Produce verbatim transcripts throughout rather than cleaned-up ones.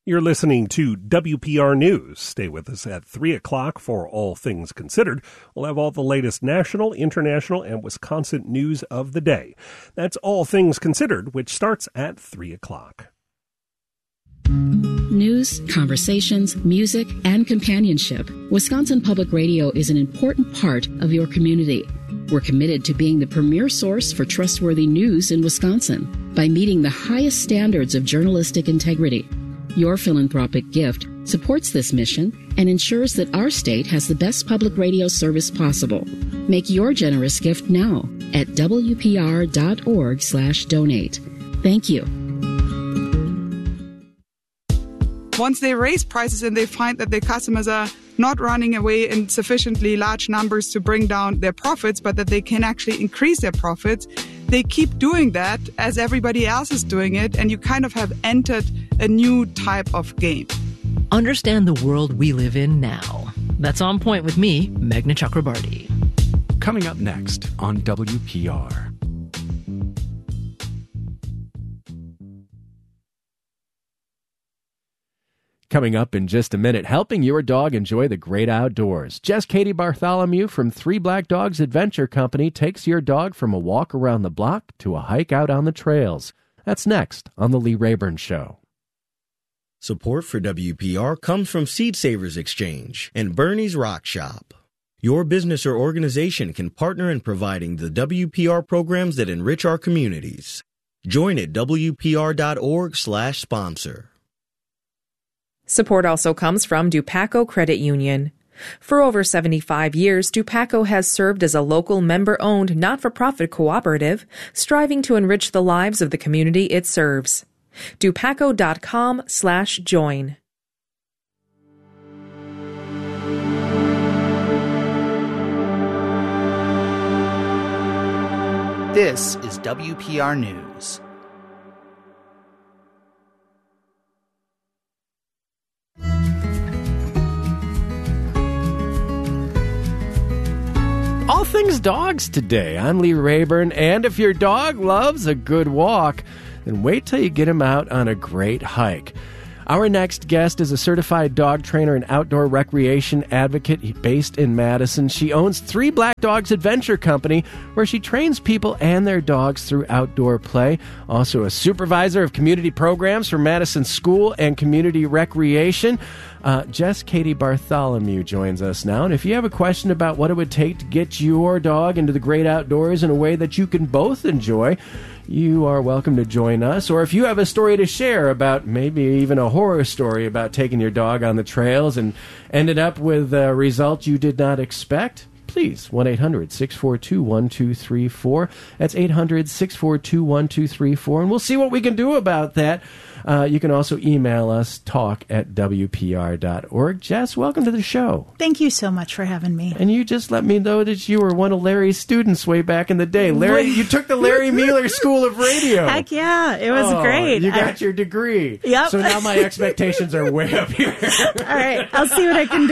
You're listening to W P R News. Stay with us at three o'clock for All Things Considered. We'll have all the latest national, international, and Wisconsin news of the day. That's All Things Considered, which starts at three o'clock. News, conversations, music, and companionship. Wisconsin Public Radio is an important part of your community. We're committed to being the premier source for trustworthy news in Wisconsin by meeting the highest standards of journalistic integrity. Your philanthropic gift supports this mission and ensures that our state has the best public radio service possible. Make your generous gift now at W P R dot org slash donate. Thank you. Once they raise prices and they find that their customers are not running away in sufficiently large numbers to bring down their profits, but that they can actually increase their profits, they keep doing that as everybody else is doing it, and you kind of have entered a new type of game. Understand the world we live in now. That's On Point with me, Meghna Chakrabarti. Coming up next on W P R. Coming up in just a minute, helping your dog enjoy the great outdoors. Jess Katie Bartholomew from Three Black Dogs Adventure Company takes your dog from a walk around the block to a hike out on the trails. That's next on The Lee Rayburn Show. Support for W P R comes from Seed Savers Exchange and Bernie's Rock Shop. Your business or organization can partner in providing the W P R programs that enrich our communities. Join at W P R dot org slash sponsor. Support also comes from Dupaco Credit Union. For over seventy-five years, Dupaco has served as a local member-owned, not-for-profit cooperative, striving to enrich the lives of the community it serves. Dupaco.com slash join. This is W P R News. All things dogs today. I'm Lee Rayburn, and if your dog loves a good walk, then wait till you get him out on a great hike. Our next guest is a certified dog trainer and outdoor recreation advocate based in Madison. She owns Three Black Dogs Adventure Company, where she trains people and their dogs through outdoor play. Also a supervisor of community programs for Madison School and Community Recreation. Uh, Jess Katie Bartholomew joins us now. And if you have a question about what it would take to get your dog into the great outdoors in a way that you can both enjoy, you are welcome to join us. Or if you have a story to share about maybe even a horror story about taking your dog on the trails and ended up with a result you did not expect, please, one eight hundred six four two one two three four. That's eight hundred six four two one two three four, and we'll see what we can do about that. Uh, you can also email us, talk at W P R dot org. Jess, welcome to the show. Thank you so much for having me. And you just let me know that you were one of Larry's students way back in the day. Larry, you took the Larry Mueller School of Radio. Heck yeah, it was oh, great. You got I, your degree. Yep. So now my expectations are way up here. All right, I'll see what I can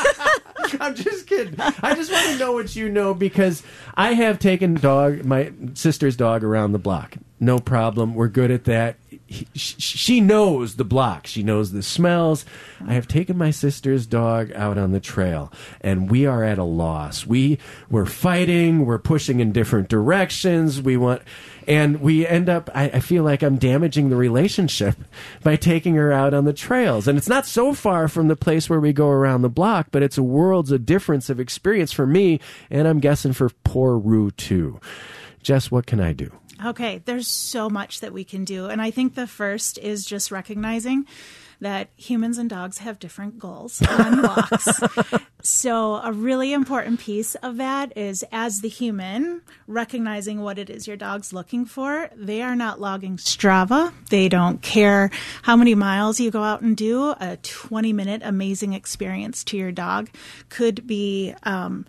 do. I'm just kidding. I just want to know what you know, because I have taken dog, my sister's dog around the block. No problem. We're good at that. He, she knows the block. She knows the smells. I have taken my sister's dog out on the trail, and we are at a loss. We, we're fighting. We're pushing in different directions. We want... And we end up, I, I feel like I'm damaging the relationship by taking her out on the trails. And it's not so far from the place where we go around the block, but it's a world's a difference of experience for me, and I'm guessing for poor Rue, too. Jess, what can I do? Okay, there's so much that we can do. And I think the first is just recognizing that humans and dogs have different goals on walks. So a really important piece of that is, as the human, recognizing what it is your dog's looking for. They are not logging Strava. They don't care how many miles you go out and do. A twenty-minute amazing experience to your dog could be um,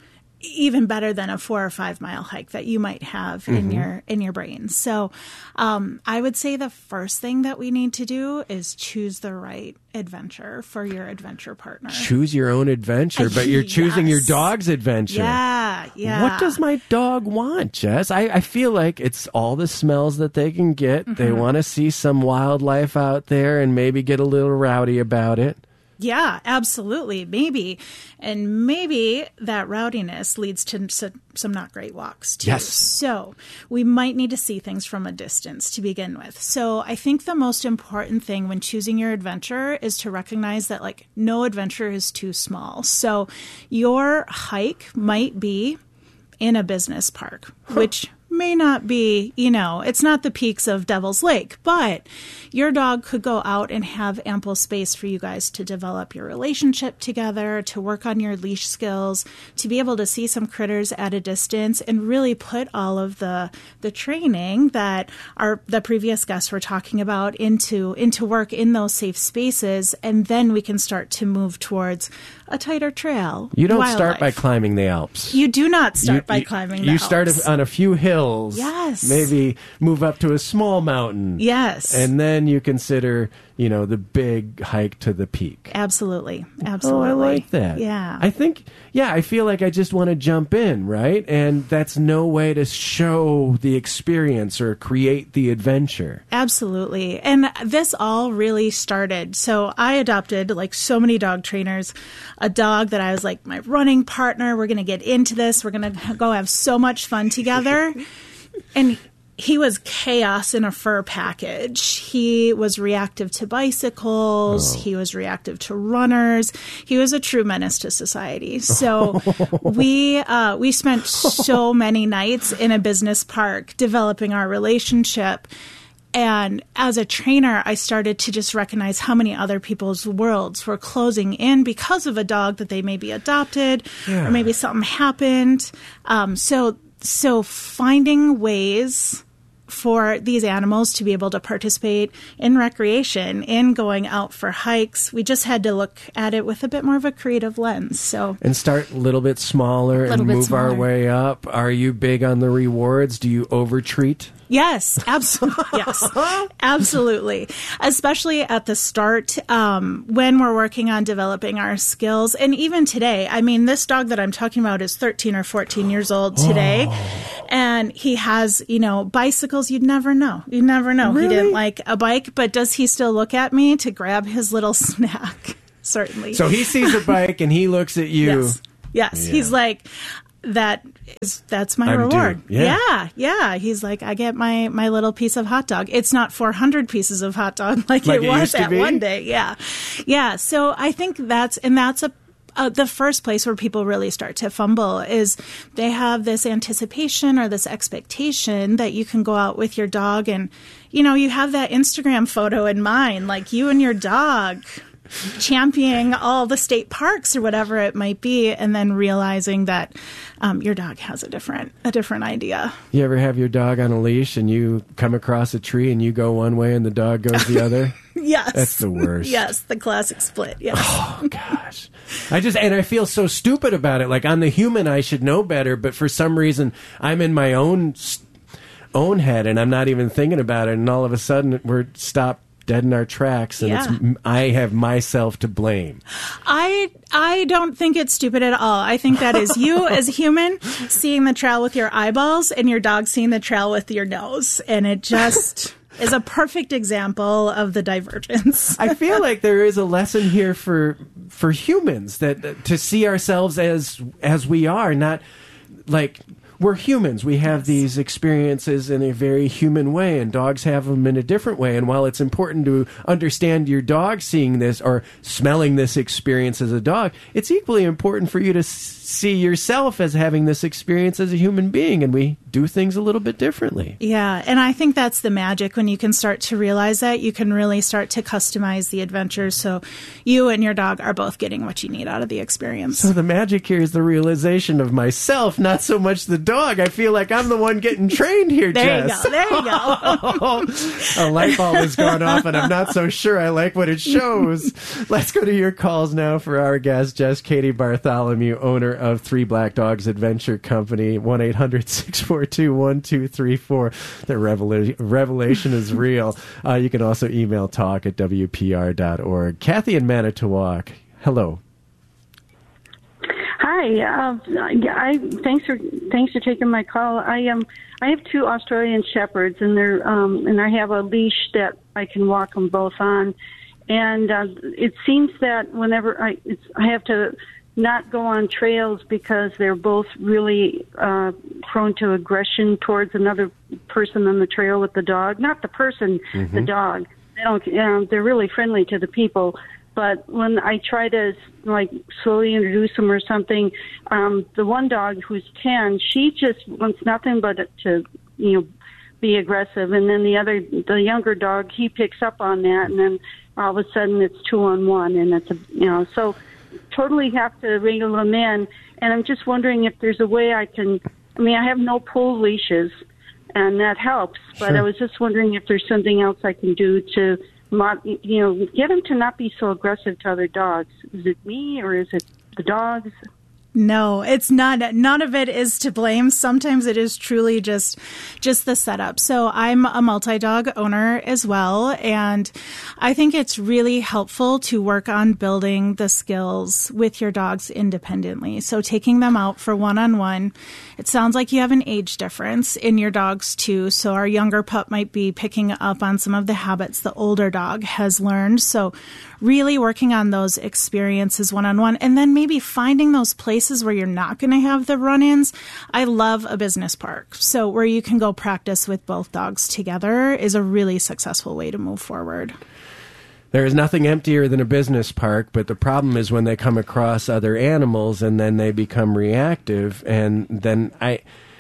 even better than a four or five mile hike that you might have mm-hmm. in your in your brain. So um, I would say the first thing that we need to do is choose the right adventure for your adventure partner. Choose your own adventure, but you're choosing yes. your dog's adventure. Yeah, yeah. What does my dog want, Jess? I, I feel like it's all the smells that they can get. Mm-hmm. They want to see some wildlife out there and maybe get a little rowdy about it. Yeah, absolutely. Maybe. And maybe that rowdiness leads to some not great walks, too. Yes. So we might need to see things from a distance to begin with. So I think the most important thing when choosing your adventure is to recognize that, like, no adventure is too small. So your hike might be in a business park, huh. which may not be, you know, it's not the peaks of Devil's Lake, but your dog could go out and have ample space for you guys to develop your relationship together, to work on your leash skills, to be able to see some critters at a distance and really put all of the the training that our the previous guests were talking about into into work in those safe spaces, and then we can start to move towards a tighter trail. You don't wildlife. start by climbing the Alps. You do not start you, by you, climbing the you Alps. You start on a few hills. Yes. Maybe move up to a small mountain. Yes. And then you consider, you know, the big hike to the peak. Absolutely. Absolutely. Oh, I like that. Yeah. I think, yeah, I feel like I just want to jump in, right? And that's no way to show the experience or create the adventure. Absolutely. And this all really started. So I adopted, like so many dog trainers, a dog that I was like, my running partner. We're going to get into this. We're going to go have so much fun together. And he was chaos in a fur package. He was reactive to bicycles. Oh. He was reactive to runners. He was a true menace to society. So we uh, we spent so many nights in a business park developing our relationship. And as a trainer, I started to just recognize how many other people's worlds were closing in because of a dog that they maybe adopted yeah. or maybe something happened. Um, so so finding ways for these animals to be able to participate in recreation, in going out for hikes. We just had to look at it with a bit more of a creative lens. So and start a little bit smaller little and bit move smaller. Our way up. Are you big on the rewards? Do you over-treat? Yes, absolutely. Yes, absolutely. Especially at the start, um, when we're working on developing our skills. And even today, I mean, this dog that I'm talking about is thirteen or fourteen years old today. Oh. And he has, you know, bicycles. You'd never know. You'd never know. Really? He didn't like a bike, but does he still look at me to grab his little snack? Certainly. So he sees a bike and he looks at you. Yes. Yes. Yeah. He's like, that is that's my I'm reward. Yeah. yeah, yeah. He's like, I get my my little piece of hot dog. It's not four hundred pieces of hot dog like, like it, it was used to that be? one day. Yeah, yeah. So I think that's and that's a. Uh, the first place where people really start to fumble is they have this anticipation or this expectation that you can go out with your dog and, you know, you have that Instagram photo in mind, like you and your dog championing all the state parks or whatever it might be, and then realizing that um, your dog has a different a different idea. You ever have your dog on a leash and you come across a tree and you go one way and the dog goes the other? Yes. That's the worst. Yes, the classic split. Yes. Oh, gosh. I just, and I feel so stupid about it. Like, I'm the human, I should know better, but for some reason, I'm in my own own head and I'm not even thinking about it, and all of a sudden, we're stopped dead in our tracks, and yeah. it's I have myself to blame. I I don't think it's stupid at all. I think that is you as a human seeing the trail with your eyeballs and your dog seeing the trail with your nose, and it just is a perfect example of the divergence. I feel like there is a lesson here for for humans that, that to see ourselves as as we are, not like. We're humans. We have these experiences in a very human way, and dogs have them in a different way. And while it's important to understand your dog seeing this or smelling this experience as a dog, it's equally important for you to see yourself as having this experience as a human being, and we do things a little bit differently. Yeah, and I think that's the magic. When you can start to realize that, you can really start to customize the adventures so you and your dog are both getting what you need out of the experience. So the magic here is the realization of myself, not so much the dog. I feel like I'm the one getting trained here, there Jess. You go, there you go. A light bulb has gone off, and I'm not so sure I like what it shows. Let's go to your calls now for our guest, Jess Katie Bartholomew, owner of Three Black Dogs Adventure Company, one eight hundred six four two one two three four. The revela- revelation is real. Uh, you can also email talk at w p r dot org. Kathy in Manitowoc, hello. Hi. Uh, I thanks for thanks for taking my call. I um I have two Australian Shepherds, and they're um and I have a leash that I can walk them both on, and uh, it seems that whenever I it's, I have to not go on trails because they're both really uh, prone to aggression towards another person on the trail with the dog. Not the person, mm-hmm. the dog. They don't. You know, they're really friendly to the people. But when I try to, like, slowly introduce them or something, um, the one dog who's ten, she just wants nothing but to, you know, be aggressive. And then the other, the younger dog, he picks up on that, and then all of a sudden it's two on one, and it's, a, you know, so totally have to wrangle them in. And I'm just wondering if there's a way I can, I mean, I have no pull leashes, and that helps. But sure. I was just wondering if there's something else I can do to, you know, get them to not be so aggressive to other dogs. Is it me or is it the dogs? No, it's not. None of it is to blame. Sometimes it is truly just just the setup. So I'm a multi-dog owner as well, and I think it's really helpful to work on building the skills with your dogs independently. So taking them out for one-on-one. It sounds like you have an age difference in your dogs too. So our younger pup might be picking up on some of the habits the older dog has learned. So really working on those experiences one-on-one, and then maybe finding those places where you're not going to have the run-ins. I love a business park. So where you can go practice with both dogs together is a really successful way to move forward. There is nothing emptier than a business park, but the problem is when they come across other animals and then they become reactive. And then I...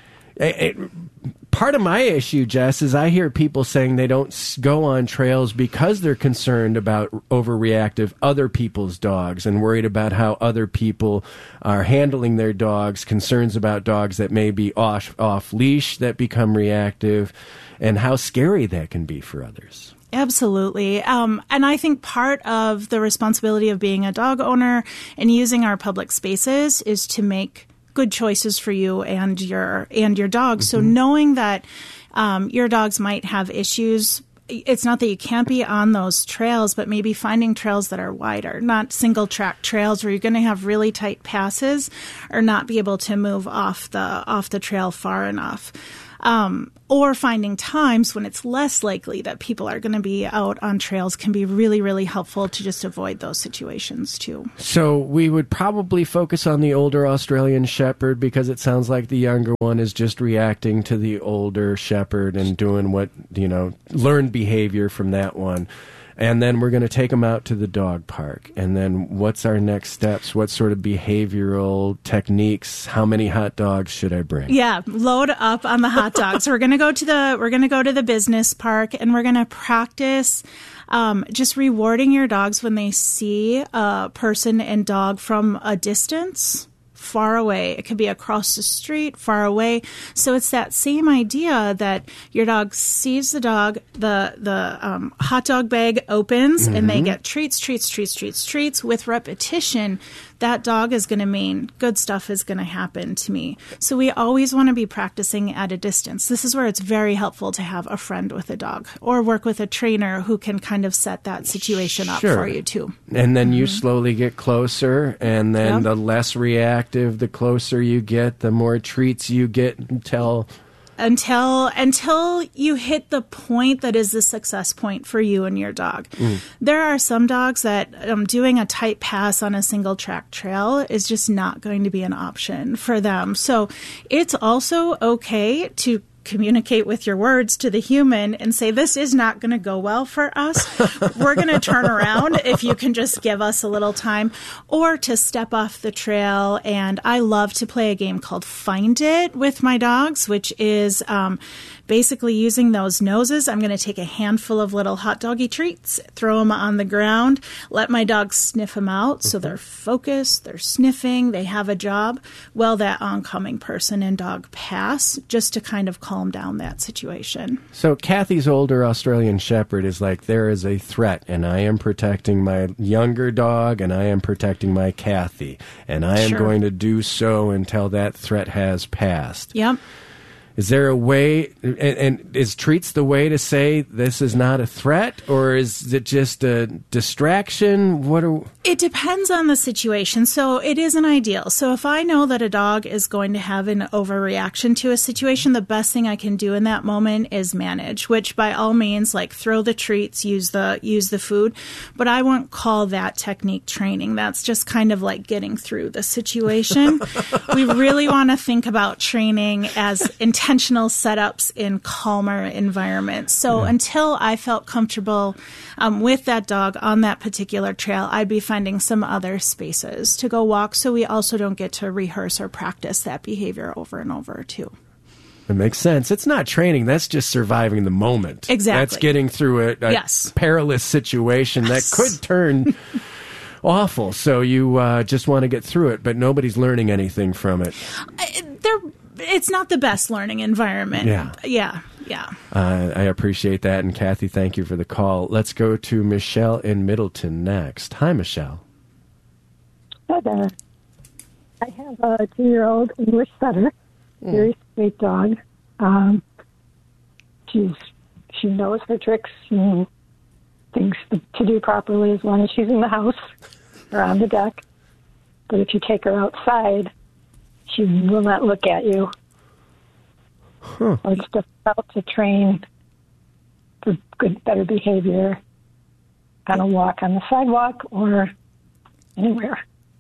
It, part of my issue, Jess, is I hear people saying they don't go on trails because they're concerned about overreactive other people's dogs and worried about how other people are handling their dogs, concerns about dogs that may be off, off leash that become reactive, and how scary that can be for others. Absolutely. Um, and I think part of the responsibility of being a dog owner and using our public spaces is to make good choices for you and your and your dog. Mm-hmm. So knowing that um, your dogs might have issues, it's not that you can't be on those trails, but maybe finding trails that are wider, not single track trails where you're going to have really tight passes or not be able to move off the off the trail far enough. Um, or finding times when it's less likely that people are going to be out on trails can be really, really helpful to just avoid those situations too. So we would probably focus on the older Australian Shepherd because it sounds like the younger one is just reacting to the older Shepherd and doing what, you know, learned behavior from that one. And then we're going to take them out to the dog park. And then what's our next steps? What sort of behavioral techniques? How many hot dogs should I bring? Yeah, load up on the hot dogs. we're going to go to the we're going to go to the business park, and we're going to practice um, just rewarding your dogs when they see a person and dog from a distance. Far away. It could be across the street, far away. So it's that same idea that your dog sees the dog, the the um, hot dog bag opens, mm-hmm. and they get treats, treats, treats, treats, treats. With repetition, that dog is going to mean good stuff is going to happen to me. So we always want to be practicing at a distance. This is where it's very helpful to have a friend with a dog or work with a trainer who can kind of set that situation up sure. for you too. And then mm-hmm. you slowly get closer, and then yep. the less reactive, the closer you get, the more treats you get until... Until until you hit the point that is the success point for you and your dog. Mm. There are some dogs that um, doing a tight pass on a single track trail is just not going to be an option for them. So it's also okay to communicate with your words to the human and say, this is not going to go well for us. We're going to turn around if you can just give us a little time, or to step off the trail. And I love to play a game called Find It with my dogs, which is um, basically using those noses. I'm going to take a handful of little hot doggy treats, throw them on the ground, let my dogs sniff them out. So they're focused, they're sniffing, they have a job. Well, that oncoming person and dog pass, just to kind of calm down that situation. So Kathy's older Australian Shepherd is like, there is a threat, and I am protecting my younger dog, and I am protecting my Kathy, and I am Sure. going to do so until that threat has passed. Yep. Is there a way, and, and is treats the way to say this is not a threat, or is it just a distraction? What are... It depends on the situation. So it isn't ideal. So if I know that a dog is going to have an overreaction to a situation, the best thing I can do in that moment is manage, which by all means, like throw the treats, use the use the food. But I won't call that technique training. That's just kind of like getting through the situation. We really want to think about training as intentional setups in calmer environments. So yeah. until I felt comfortable um, with that dog on that particular trail, I'd be finding some other spaces to go walk, so we also don't get to rehearse or practice that behavior over and over too. It makes sense. It's not training. That's just surviving the moment. Exactly. That's getting through a, a yes. perilous situation yes. that could turn awful. So you uh, just want to get through it, but nobody's learning anything from it. I, they're, it's not the best learning environment. Yeah. Yeah. Yeah. Uh, I appreciate that. And Kathy, thank you for the call. Let's go to Michelle in Middleton next. Hi, Michelle. Hi there. I have a two-year-old English setter, mm. very sweet dog. Um, she's she knows her tricks and things to do properly as long as she's in the house or on the deck. But if you take her outside, she will not look at you. Huh. So it's difficult to train for good, better behavior on a walk on the sidewalk or anywhere.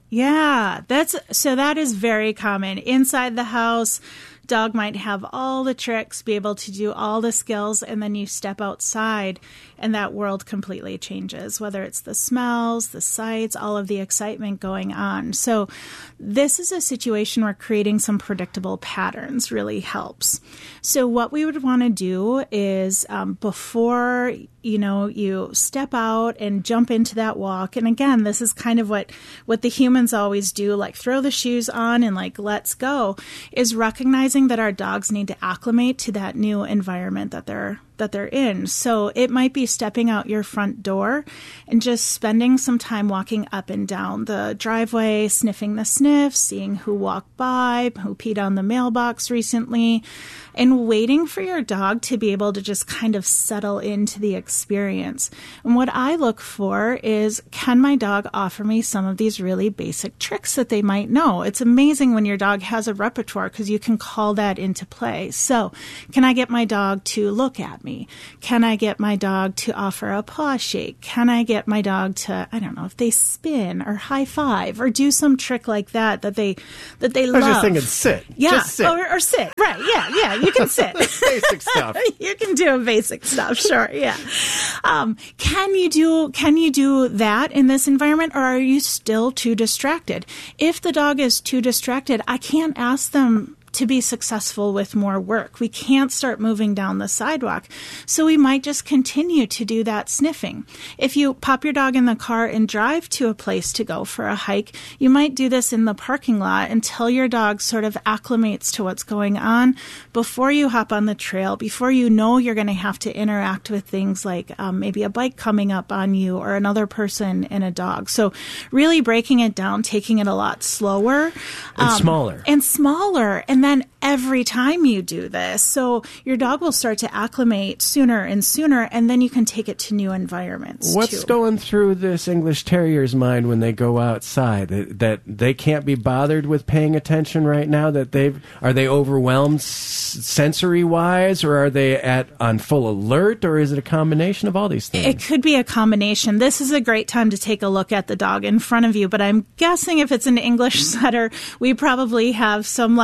Yeah, that's so that is very common. Inside the house, dog might have all the tricks, be able to do all the skills, and then you step outside and that world completely changes, whether it's the smells, the sights, all of the excitement going on. So this is a situation where creating some predictable patterns really helps. So what we would want to do is um, before, you know, you step out and jump into that walk. And again, this is kind of what, what the humans always do, like throw the shoes on and like, let's go, is recognizing that our dogs need to acclimate to that new environment that they're that they're in. So it might be stepping out your front door and just spending some time walking up and down the driveway, sniffing the sniffs, seeing who walked by, who peed on the mailbox recently, and waiting for your dog to be able to just kind of settle into the experience. And what I look for is, can my dog offer me some of these really basic tricks that they might know? It's amazing when your dog has a repertoire because you can call that into play. So can I get my dog to look at me? Can I get my dog to offer a paw shake? Can I get my dog to, I don't know, if they spin or high five or do some trick like that that they that they love? I was just thinking sit. Yeah, just sit. Or, or sit. Right, yeah, yeah, you can sit. Basic stuff. You can do a basic stuff, sure, yeah. Um, can you do can you do that in this environment, or are you still too distracted? If the dog is too distracted, I can't ask them to be successful with more work. We can't start moving down the sidewalk. So we might just continue to do that sniffing. If you pop your dog in the car and drive to a place to go for a hike, you might do this in the parking lot until your dog sort of acclimates to what's going on before you hop on the trail, before you know you're going to have to interact with things like um, maybe a bike coming up on you or another person and a dog. So really breaking it down, taking it a lot slower. And um, smaller. And smaller. And then every time you do this, so your dog will start to acclimate sooner and sooner, and then you can take it to new environments. What's too. going through this English Terrier's mind when they go outside? That, that they can't be bothered with paying attention right now? That they've are they overwhelmed s- sensory wise, or are they at on full alert, or is it a combination of all these things? It could be a combination. This is a great time to take a look at the dog in front of you, but I'm guessing if it's an English setter, we probably have some like, oh,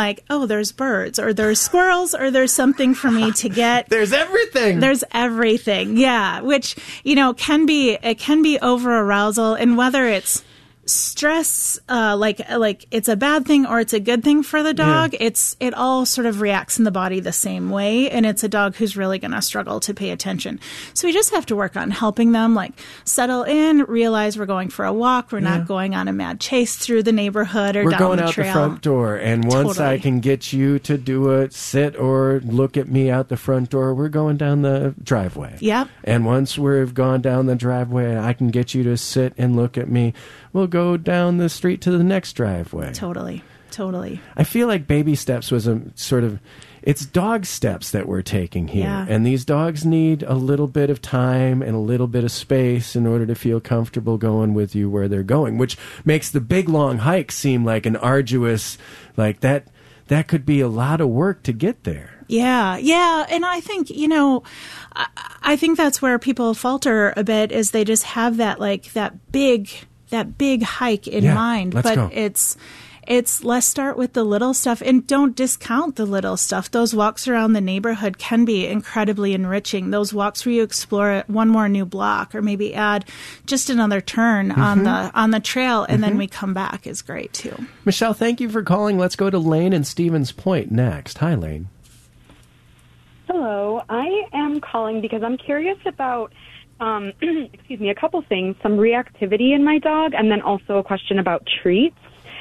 there's birds or there's squirrels or there's something for me to get. There's everything. There's everything. Yeah. Which, you know, can be, it can be over arousal, and whether it's stress, uh, like like it's a bad thing or it's a good thing for the dog, yeah. it's it all sort of reacts in the body the same way, and it's a dog who's really going to struggle to pay attention. So we just have to work on helping them like settle in, realize we're going for a walk, we're yeah. not going on a mad chase through the neighborhood or we're down going the out trail. the front door, and once Totally. I can get you to do a sit or look at me out the front door, we're going down the driveway. Yep. And once we've gone down the driveway, I can get you to sit and look at me. We'll go down the street to the next driveway. Totally. Totally. I feel like baby steps was a sort of, it's dog steps that we're taking here. Yeah. And these dogs need a little bit of time and a little bit of space in order to feel comfortable going with you where they're going, which makes the big long hike seem like an arduous, like that, that could be a lot of work to get there. Yeah, yeah. And I think, you know, I, I think that's where people falter a bit, is they just have that, like, that big, that big hike in yeah, mind. Let's but go. it's, it's let's start with the little stuff, and don't discount the little stuff. Those walks around the neighborhood can be incredibly enriching. Those walks where you explore one more new block, or maybe add just another turn mm-hmm. on the on the trail, and mm-hmm. then we come back, is great too. Michelle, thank you for calling. Let's go to Lane and Stevens Point next. Hi, Lane. Hello. I am calling because I'm curious about, um, excuse me, a couple things, some reactivity in my dog, and then also a question about treats.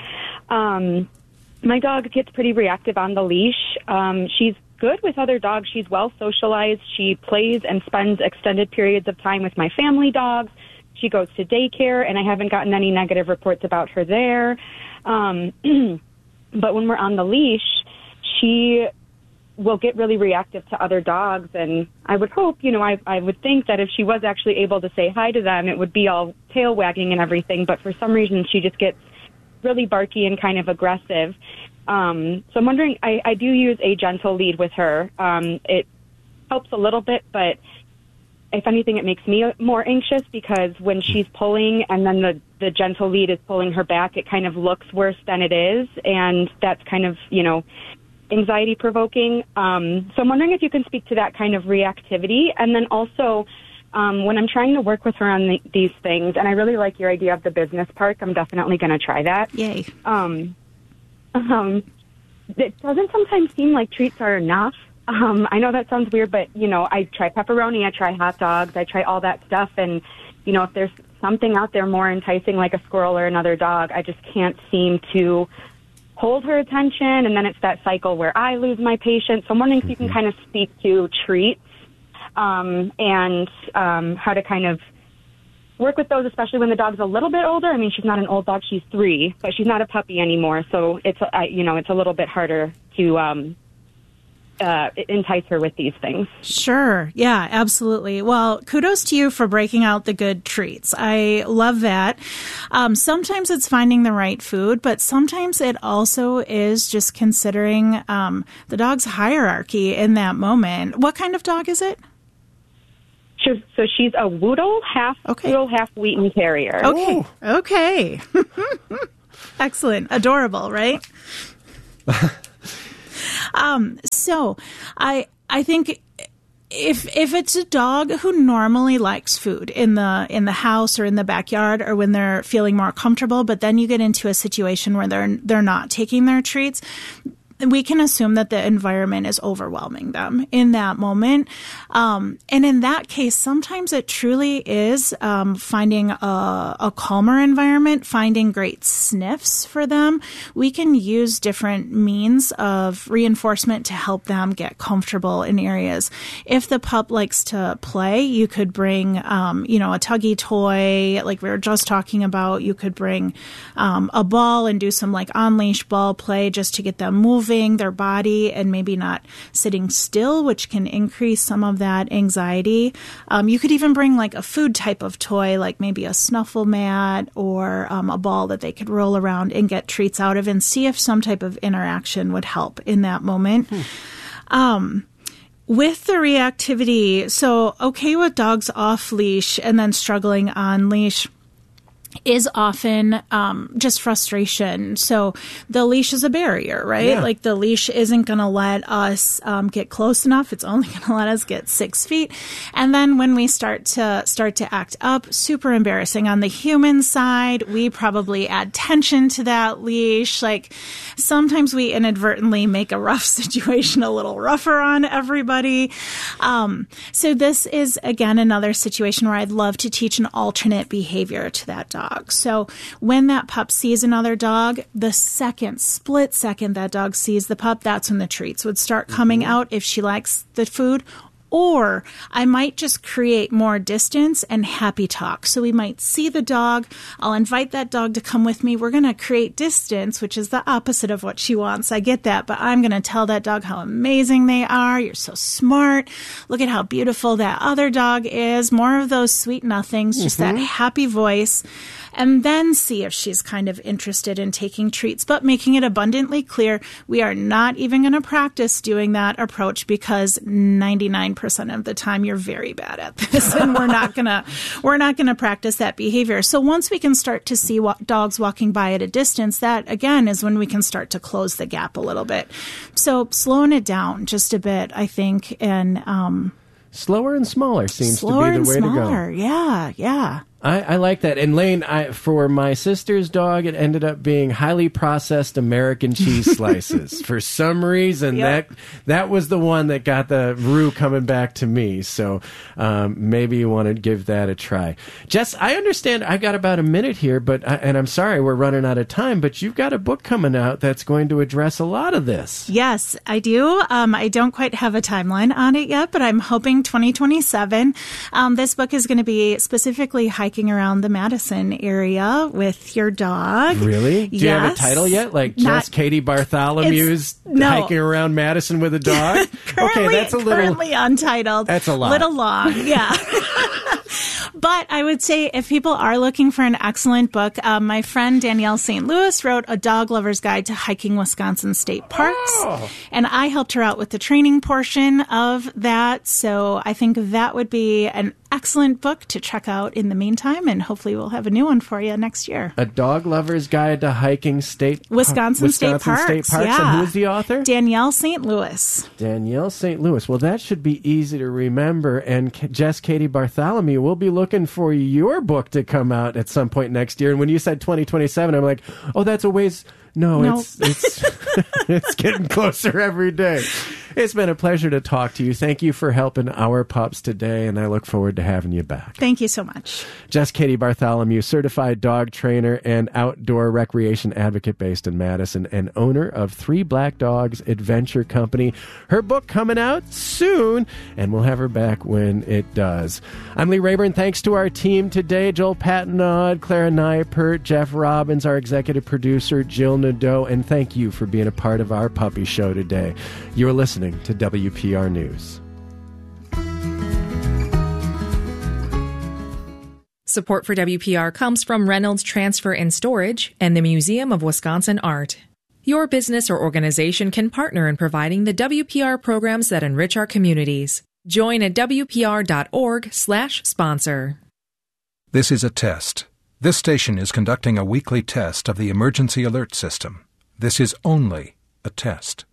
Um, my dog gets pretty reactive on the leash. Um, she's good with other dogs. She's well socialized. She plays and spends extended periods of time with my family dogs. She goes to daycare, and I haven't gotten any negative reports about her there. Um, but when we're on the leash, she will get really reactive to other dogs, and I would hope, you know, I, I would think that if she was actually able to say hi to them, it would be all tail wagging and everything, but for some reason she just gets really barky and kind of aggressive. Um, so I'm wondering, I, I do use a gentle lead with her. Um, it helps a little bit, but if anything, it makes me more anxious, because when she's pulling and then the, the gentle lead is pulling her back, it kind of looks worse than it is, and that's kind of, you know, anxiety provoking. Um, so I'm wondering if you can speak to that kind of reactivity. And then also, um, when I'm trying to work with her on the, these things, and I really like your idea of the business park, I'm definitely going to try that. Yay. Um, um, it doesn't sometimes seem like treats are enough. Um, I know that sounds weird, but, you know, I try pepperoni, I try hot dogs, I try all that stuff. And, you know, if there's something out there more enticing like a squirrel or another dog, I just can't seem to hold her attention, and then it's that cycle where I lose my patience. So I'm wondering if you can kind of speak to treats um, and um, how to kind of work with those, especially when the dog's a little bit older. I mean, she's not an old dog; she's three, but she's not a puppy anymore. So it's uh, you know it's a little bit harder to um, uh, entice her with these things. Sure. Yeah, absolutely. Well, kudos to you for breaking out the good treats. I love that. Um, sometimes it's finding the right food, but sometimes it also is just considering um, the dog's hierarchy in that moment. What kind of dog is it? She, so she's a Woodle, half okay. Woodle, half Wheaten Terrier. Okay. Ooh. Okay. Excellent. Adorable, right? Um, so I, I think if, if it's a dog who normally likes food in the, in the house or in the backyard, or when they're feeling more comfortable, but then you get into a situation where they're, they're not taking their treats, we can assume that the environment is overwhelming them in that moment. Um, and in that case, sometimes it truly is um, finding a, a calmer environment, finding great sniffs for them. We can use different means of reinforcement to help them get comfortable in areas. If the pup likes to play, you could bring, um, you know, a tuggy toy, like we were just talking about. You could bring um, a ball and do some like on-leash ball play just to get them moving their body and maybe not sitting still, which can increase some of that anxiety. Um, you could even bring like a food type of toy, like maybe a snuffle mat or um, a ball that they could roll around and get treats out of, and see if some type of interaction would help in that moment. Hmm. Um, With the reactivity, so okay with dogs off leash and then struggling on leash. is often um, just frustration. So the leash is a barrier, right? Yeah. Like the leash isn't going to let us um, get close enough. It's only going to let us get six feet. And then when we start to start to act up, super embarrassing. On the human side, we probably add tension to that leash. Like sometimes we inadvertently make a rough situation a little rougher on everybody. Um, so this is, again, another situation where I'd love to teach an alternate behavior to that dog. So when that pup sees another dog, the second, split second that dog sees the pup, that's when the treats would start coming out if she likes the food. Or I might just create more distance and happy talk. So we might see the dog. I'll invite that dog to come with me. We're going to create distance, which is the opposite of what she wants. I get that. But I'm going to tell that dog how amazing they are. You're so smart. Look at how beautiful that other dog is. More of those sweet nothings, just Mm-hmm. that happy voice. And then see if she's kind of interested in taking treats, but making it abundantly clear we are not even going to practice doing that approach because ninety-nine percent of the time you're very bad at this, and we're not gonna we're not gonna practice that behavior. So once we can start to see wa- dogs walking by at a distance, that again is when we can start to close the gap a little bit. So slowing it down just a bit, I think, and um, slower and smaller seems slower to be the way and to go. smaller. Yeah, yeah. I, I like that. And Lane, I, for my sister's dog, it ended up being highly processed American cheese slices. For some reason, Yep. that that was the one that got the Roo coming back to me. So um, maybe you want to give that a try. Jess, I understand I've got about a minute here, but I, and I'm sorry we're running out of time, but you've got a book coming out that's going to address a lot of this. Yes, I do. Um, I don't quite have a timeline on it yet, but I'm hoping twenty twenty-seven. Um, this book is going to be specifically hiking around the Madison area with your dog. Really? Do you have a Yes. title yet? Like Not- Jess Katie Bartholomew's It's- no. hiking around Madison with a dog? currently, okay, that's a little currently untitled. That's a lot. Little long, yeah. But I would say if people are looking for an excellent book, um, my friend Danielle Saint Louis wrote A Dog Lover's Guide to Hiking Wisconsin State Parks. Oh. And I helped her out with the training portion of that. So I think that would be an excellent book to check out in the meantime. And hopefully we'll have a new one for you next year. A Dog Lover's Guide to Hiking State Wisconsin, Wisconsin State Parks. State Parks. Yeah. And who's the author? Danielle Saint Louis. Danielle Saint Louis. Well, that should be easy to remember. And K- Jess Katie Bartholomew, we'll be looking for your book to come out at some point next year. And when you said twenty twenty-seven, I'm like, oh, that's a ways. No, No. it's it's it's getting closer every day. It's been a pleasure to talk to you. Thank you for helping our pups today, and I look forward to having you back. Thank you so much. Jess Katie Bartholomew, certified dog trainer and outdoor recreation advocate based in Madison, and owner of Three Black Dogs Adventure Company. Her book coming out soon, and we'll have her back when it does. I'm Lee Rayburn. Thanks to our team today, Joel Patnaud, Clara Neipert, Jeff Robbins, our executive producer, Jill Nadeau, and thank you for being a part of our puppy show today. You're listening to W P R News. Support for W P R comes from Reynolds Transfer and Storage and the Museum of Wisconsin Art. Your business or organization can partner in providing the W P R programs that enrich our communities. Join at W P R dot org slash sponsor. This is a test. This station is conducting a weekly test of the emergency alert system. This is only a test.